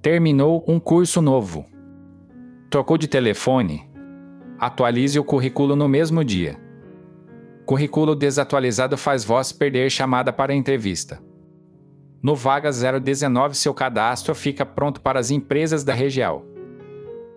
Terminou um curso novo. Trocou de telefone? Atualize o currículo no mesmo dia. Currículo desatualizado faz voz perder chamada para entrevista. No Vaga 019, seu cadastro fica pronto para as empresas da região.